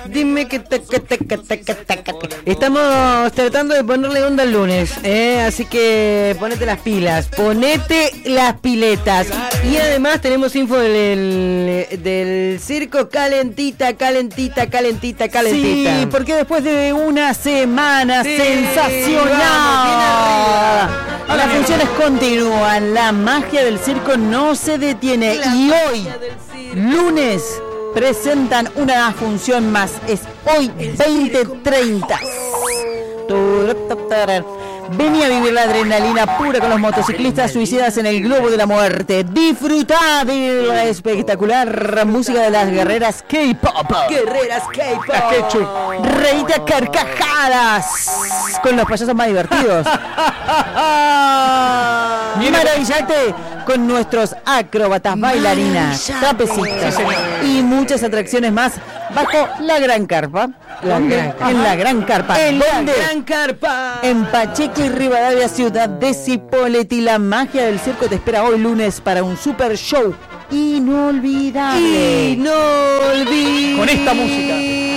Dime que estamos tratando de ponerle onda al lunes, así que ponete las pilas, ponete las piletas. Y además tenemos info del circo calentita. Sí, porque después de una semana sensacional, las funciones continúan, la magia del circo no se detiene. Y hoy, lunes, presentan una función más. Es hoy 20:30. Vení a vivir la adrenalina pura con los motociclistas suicidas en el globo de la muerte. Disfrutá de la espectacular música de las guerreras K-pop. Reíte a carcajadas con los payasos más divertidos. Maravillate con nuestros acróbatas, bailarinas, trapecistas y muchas atracciones más bajo la gran carpa. En la gran carpa. En Pacheco y Rivadavia, ciudad de Cipolletti. La magia del circo te espera hoy lunes para un super show inolvidable. Con esta música.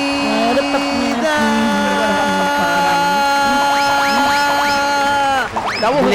La voz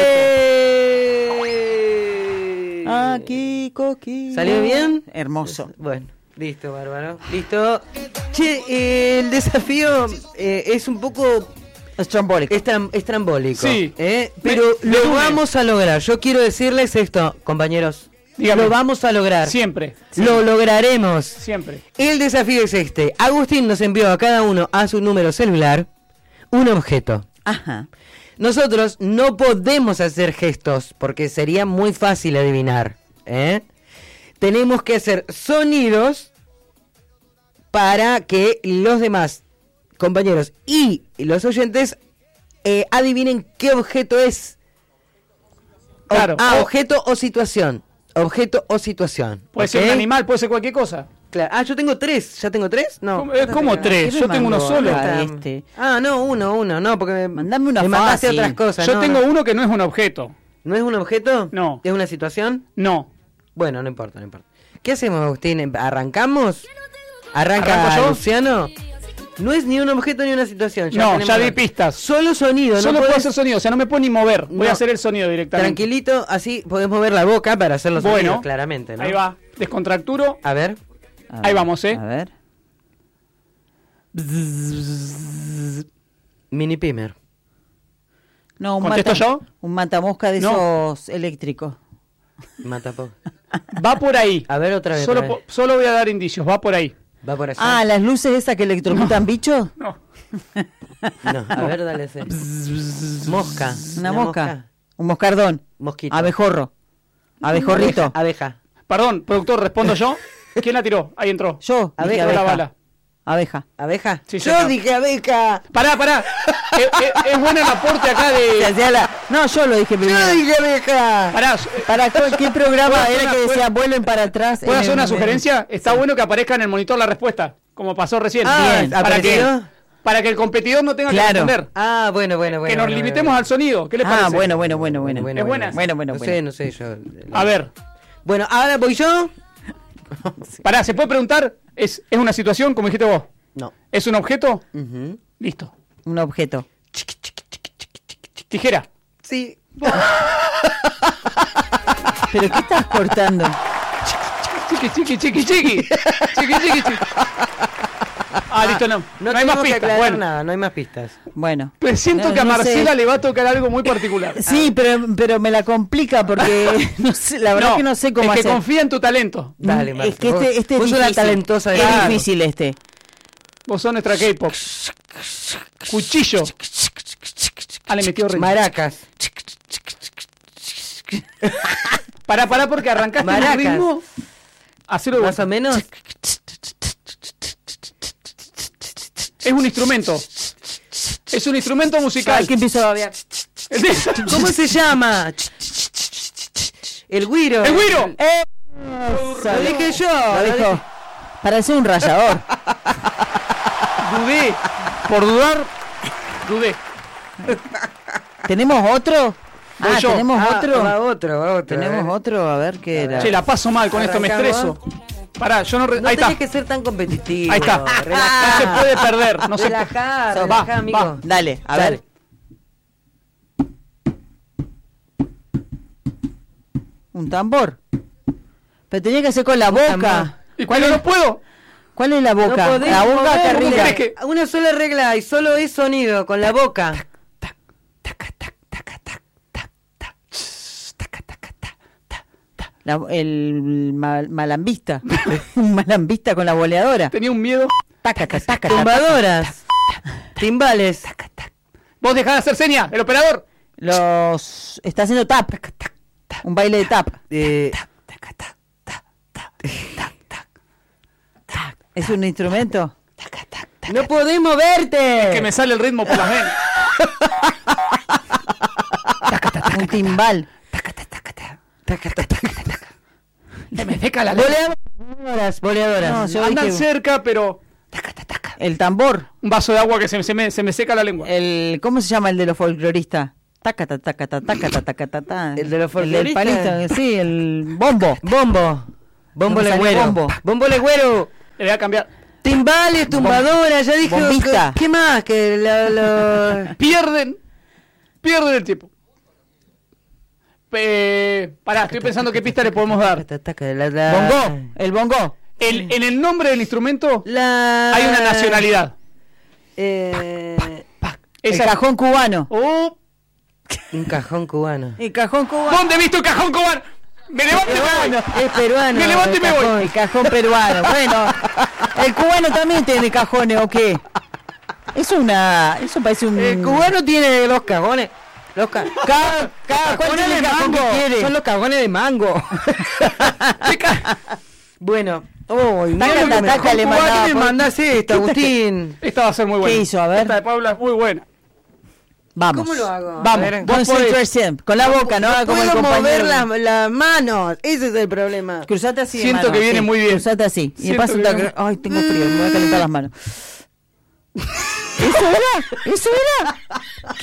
Aquí, Coqui. ¿Salió bien? Hermoso. Bueno, listo, bárbaro. Listo. Che, el desafío es un poco estrambólico. Estrambólico. Sí. Pero lo vamos a lograr. Yo quiero decirles esto, compañeros. Dígame. Lo vamos a lograr. Siempre. Lo lograremos. Siempre. El desafío es este. Agustín nos envió a cada uno a su número celular un objeto. Ajá. Nosotros no podemos hacer gestos porque sería muy fácil adivinar. Tenemos que hacer sonidos para que los demás compañeros y los oyentes adivinen qué objeto es. Claro. Objeto o situación. Objeto o situación. Puede ser un animal, puede ser cualquier cosa. Claro. Yo tengo 3. ¿Ya tengo 3? No. ¿Cómo 3? Yo tengo uno solo. No, uno. No, porque mandame una me mandaste fácil. otras cosas. Yo tengo uno que no es un objeto. ¿No es un objeto? No. ¿Es una situación? No. Bueno, no importa. ¿Qué hacemos, Agustín? ¿Arrancamos? ¿Arranco yo? Luciano? No es ni un objeto ni una situación. Ya di pistas. Solo sonido. Solo no puedo podés... hacer sonido, o sea, no me puedo ni mover. Voy No. a hacer el sonido directamente. Tranquilito, así podés mover la boca para hacer los sonidos, claramente, ¿no? Ahí va. Descontracturo. A ver. Ahí vamos, A ver. Mini pimer. No, ¿Contesto yo? Un matamosca de esos eléctricos. Matapo. Va por ahí. A ver otra vez. Solo voy a dar indicios. Va por ahí. Va por allá. ¿las luces esas que electrocutan bichos? No. No, a ver, dale ese. Mosca. Una mosca. Un moscardón. Mosquito. Abejorro. Abejorrito. Abeja. Perdón, productor, ¿respondo yo? ¿Quién la tiró? Ahí entró. Yo. Abeja. Dije La abeja. bala. Abeja. ¿Abeja? Sí, yo señor. dije abeja. Pará. Es bueno el aporte acá de... No, yo lo dije primero. Yo dije abeja. Pará. ¿Para qué programa ¿Puedo hacer era que una- decía vuelen para atrás? ¿Puedo hacer una sugerencia? Está bueno que aparezca en el monitor la respuesta, como pasó recién. Bien. ¿Apareció? Para que el competidor no tenga que responder. Bueno. Que nos limitemos al sonido. ¿Qué les parece? Bueno. ¿Es buena? No sé, yo. A ver. Bueno, ahora voy yo. Pará, ¿se puede preguntar? ¿Es una situación, como dijiste vos? No. ¿Es un objeto? Ujú. Listo. Un objeto. Tijera. Sí. ¿Pero qué estás cortando? Chiqui. Listo, no. No hay más tengo que pistas. aclarar Bueno, nada, no hay más pistas. Bueno. pero siento que a No sé. Marcela le va a tocar algo muy particular. Sí, pero me la complica porque no sé, la verdad que no sé cómo es que hacer. confía en tu talento. Dale, Es Marta, que vos- este es vos sos la difícil. talentosa de Es Claro. difícil este. Vos sos nuestra K-pop. Cuchillo. Le metió ritmo. Maracas. Pará, porque arrancaste Maracas. el ritmo. Hacelo de Más o menos. Es un instrumento. Es un instrumento musical. ¿Quién empieza a babear? ¿Cómo se llama? El güiro. ¡El güiro! Lo dije yo. Lo dijo. Parece un rallador. Dudé. Por dudar, dudé. ¿Tenemos otro? Voy yo. ¿Tenemos otro? Va otro. ¿Tenemos otro? A ver qué era. Che, la paso mal con esto, me Arrancamos. estreso. Pará, yo no... No ahí tenés está. que ser tan competitivo. Ahí está. Relajá. No se puede perder. No se Relajá, puede. relajá, Va, amigo. va. Dale, a Dale. ver. Un tambor. Pero tenía que hacer con la tambor. boca. ¿Y cuál no puedo? ¿Cuál es la No boca? podés la boca mover, acá ¿cómo arriba. querés que- Una sola regla y solo es sonido, con la boca. Malambista. Un malambista con la boleadora. Tenía un miedo. Taca, taca, taca, Tumbadoras. Timbales. Vos dejá de hacer señas, el operador. Los está haciendo tap. Un baile de tap. ¿Es un instrumento? No podés moverte. Que me sale el ritmo por las venas. Un timbal. Se me seca la lengua. Boleadoras, boleadoras. No, yo Andan dije- cerca, pero... El tambor. Un vaso de agua que se me seca la lengua. ¿Cómo se llama el de los folcloristas? Taca, ta, taca, ta, taca, ta, taca, ta, ta. ¿El de los El del folcloristas? palito, sí, el bombo. Bombo. Bombo No me salió legüero. bombo. Bombo legüero. Le voy a cambiar. Timbales, tumbadoras, ya dije. Bombista. ¿Qué más? Que Pierden el tiempo. Pará, estoy pensando qué pista le podemos dar. Bongo, el bongo. En el nombre del instrumento hay una nacionalidad. El Esa- cajón cubano. Oh, Un cajón cubano. El cajón cubano. ¿dónde he visto un cajón cubano? Me levanto y me voy. Es peruano. Me levanto y me voy. El cajón peruano. Bueno, el cubano también tiene cajones, ¿o qué? Eso parece un... El cubano tiene los cagones. Cada cual Cagones tiene de el cajón mango. que quiere. Son los cagones de mango. Bueno. Oh, Taca, taca, taca, le mandaba ¿Qué me por- mandás esta, Agustín? Esta va a ser muy buena. ¿Qué hizo? A ver. Esta de Paula es muy buena. Vamos. ¿Cómo lo hago? Vamos. A ver. Vos Concentración. Con la boca, ¿no? No Como el puedo mover compañero. las manos. Ese es el problema. Cruzate así de Siento mano, que viene sí. muy bien. Cruzate así. Y Siento después que un viene- toque. Ay, tengo frío, me voy a calentar las manos. ¿Eso era? ¿Eso era? ¿Qué?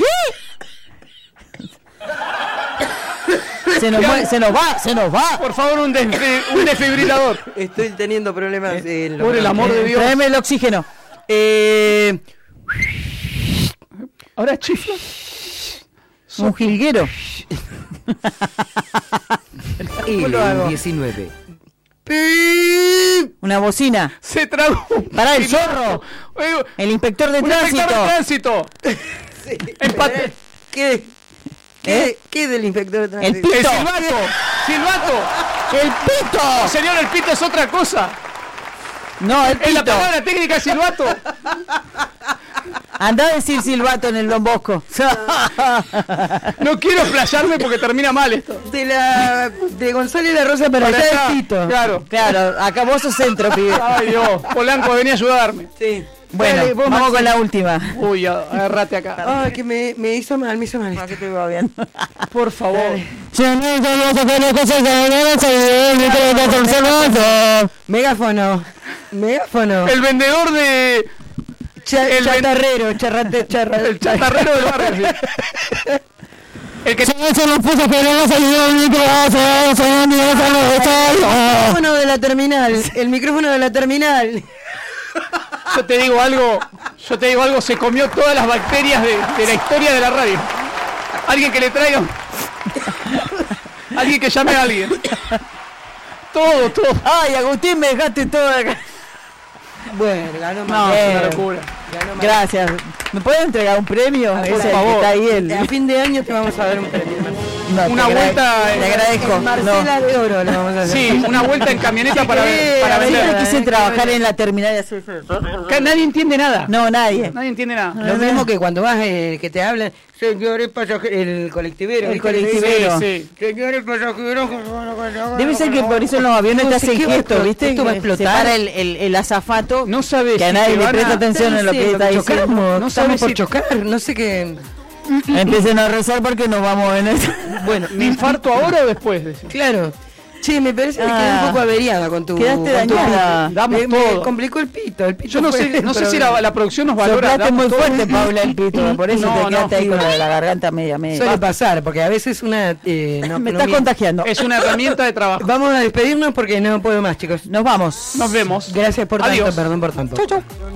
Se nos va. Por favor, un desfibrilador. Estoy teniendo problemas. Por el amor de Dios. Tráeme el oxígeno. Ahora chifla. Un jilguero. El lo hago? 19. Una bocina. Se tragó. Pará, el zorro. El inspector de Un inspector de tránsito. tránsito. Empate. ¿Qué es del inspector de El tránsito? El pito. silbato. El pito. Señor, el pito es otra cosa. No, el Es la pito. palabra técnica silbato. Andá a decir silbato en el Don Bosco. No quiero explayarme porque termina mal esto. De González La Rosa para Para allá allá, el pito. Claro. Claro, acá vos sos centro, pibe. Ay, Dios. Polanco, venía a ayudarme. Sí. Bueno, Dale, vos, vamos Maxi. con la última. Uy, agárrate acá. Ay, que me hizo mal, esto. ¿Qué te va bien? Por favor. Megáfono. El vendedor de... el Chatarrero, el chatarrero del barrio. Sí. El que... micrófono de la terminal. El micrófono de la terminal. Yo te digo algo, se comió todas las bacterias de la historia de la radio. Alguien que le traiga... Alguien que llame a alguien. Todo. Ay, Agustín, me dejaste todo acá. Bueno, ganó No, más. Es una locura. Gracias. ¿Me puede entregar un premio? Por Ese favor. que está ahí él. A fin de año te vamos a dar un premio. No, Una te vuelta, Te agradezco. Marcela de oro le vamos a hacer. Sí, una vuelta en camioneta para No, vender. siempre quise trabajar en la terminal y hacer... Que nadie entiende nada. No, nadie. Nadie entiende nada. Lo mismo que cuando vas, que te hablan, señores pasajeros, el colectivero. El ¿viste? colectivero. Sí. Señores pasajeros. Debe ser que por eso en los aviones No te sé hacen qué va a gestos, explotar, ¿viste? esto va a Se explotar. para el azafato. No sabes que a si nadie te le van presta a- atención en lo que está diciendo. No sabes por si- chocar, no sé qué. Empiecen a rezar porque nos vamos en eso. Bueno, ¿Me infarto ahora o después? Decís. claro. Che, me parece que quedé un poco averiada con tu... Quedaste con tu dañada. pito. Damos Me todo. complicó el pito. Yo no sé si la producción nos valora. Soplaste damos muy todo. fuerte, Paula, el pito. Por eso No, te quedaste ahí no. con la garganta media. Suele pasar, porque a veces una... no, Me no, está mira. contagiando. Es una herramienta de trabajo. Vamos a despedirnos porque no puedo más, chicos. Nos vamos. Nos vemos. Gracias por Adiós. tanto, perdón por tanto. Chau, chau.